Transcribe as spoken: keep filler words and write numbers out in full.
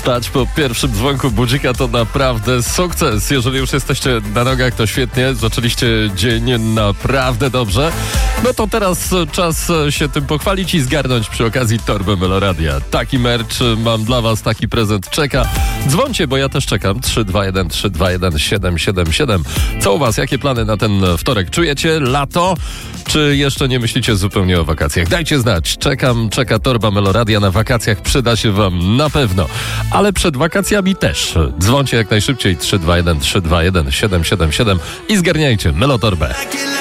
Wstać po pierwszym dzwonku budzika to naprawdę sukces. Jeżeli już jesteście na nogach, to świetnie. Zaczęliście dzień naprawdę dobrze. No to teraz czas się tym pochwalić i zgarnąć przy okazji torbę Meloradia. Taki merch mam dla was, taki prezent czeka. Dzwońcie, bo ja też czekam. trzy dwa jeden trzy dwa jeden siedem siedem siedem. Co u was? Jakie plany na ten wtorek? Czujecie lato? Czy jeszcze nie myślicie zupełnie o wakacjach? Dajcie znać. Czekam, czeka torba Meloradia. Na wakacjach przyda się wam na pewno. Ale przed wakacjami też. Dzwońcie jak najszybciej. trzy dwa jeden trzy dwa jeden siedem siedem siedem i zgarniajcie Melotorbę.